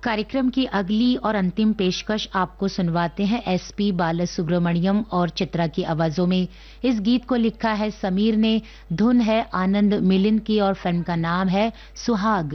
कार्यक्रम की अगली और अंतिम पेशकश आपको सुनवाते हैं एसपी बालसुब्रमण्यम और चित्रा की आवाजों में। इस गीत को लिखा है समीर ने, धुन है आनंद मिलिन की और फिल्म का नाम है सुहाग।